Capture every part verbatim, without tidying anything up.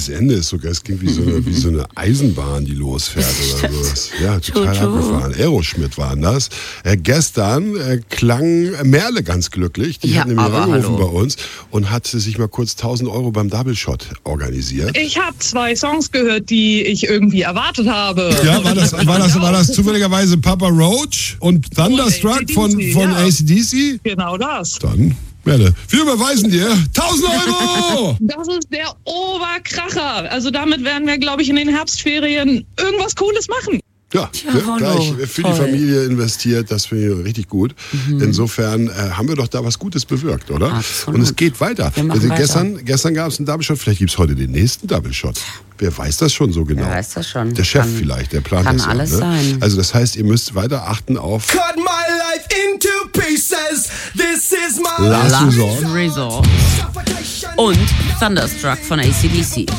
dieses Ende ist sogar, es klingt wie so eine, wie so eine Eisenbahn, die losfährt oder sowas. Ja, total abgefahren. Aeroschmidt waren das. Äh, gestern äh, klang Merle ganz glücklich. Die Ja, hat nämlich aber angerufen hallo. bei uns und hat sich mal kurz tausend Euro beim Double Shot organisiert. Ich habe zwei Songs gehört, die ich irgendwie erwartet habe. Ja, war das, war das, war das zufälligerweise Papa Roach und Thunderstruck von, von ja. A C D C? Genau das. Dann, Merle, wir überweisen dir tausend Euro! Das ist der Oberkracher. Also damit werden wir, glaube ich, in den Herbstferien irgendwas Cooles machen. Ja, Ja, ne, hallo. gleich für Toll. die Familie investiert, das finde ich richtig gut. Mhm. Insofern äh, haben wir doch da was Gutes bewirkt, oder? Absolut. Und es geht weiter. Wir machen Also weiter. gestern gestern gab es einen Double Shot, vielleicht gibt es heute den nächsten Double Shot. Wer weiß das schon so genau? Wer weiß das schon? Der Chef Kann- vielleicht, der plant kann das ja, alles ne? sein. Also das heißt, ihr müsst weiter achten auf Cut my life into pieces. This is my Last Last Resort. Resort und Thunderstruck von A C D C.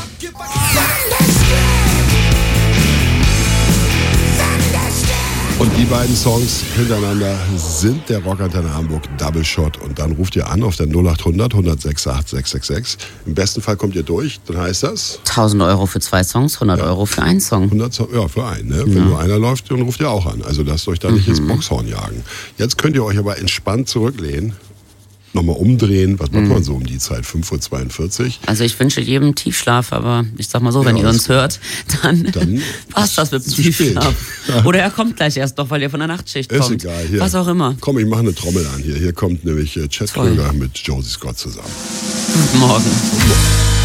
Und die beiden Songs hintereinander sind der Rockantenne Hamburg Double Shot. Und dann ruft ihr an auf der null acht hundert, hundertsechsundachtzig, sechshundertsechsundsechzig. Im besten Fall kommt ihr durch, dann heißt das tausend Euro für zwei Songs, hundert Euro für einen Song. hundert, so- ja, für einen. Ne? Wenn nur einer läuft, dann ruft ihr auch an. Also lasst euch da nicht ins Boxhorn jagen. Jetzt könnt ihr euch aber entspannt zurücklehnen, nochmal umdrehen. Was macht man so um die Zeit? fünf Uhr zweiundvierzig. Also ich wünsche jedem Tiefschlaf, aber ich sag mal so, wenn Ja, ihr uns ist- hört, dann, Dann passt das mit dem ist zu spät. Tiefschlaf. Oder er kommt gleich erst doch, weil ihr von der Nachtschicht Ist kommt. egal. Hier. Was auch immer. Komm, ich mache eine Trommel an hier. Hier kommt nämlich äh, Chet Toll. Kröger mit Josie Scott zusammen. Guten Morgen.